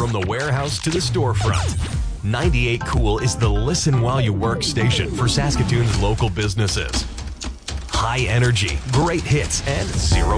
From the warehouse to the storefront, 98 Cool is the listen while you work station for Saskatoon's local businesses. High energy, great hits, and zero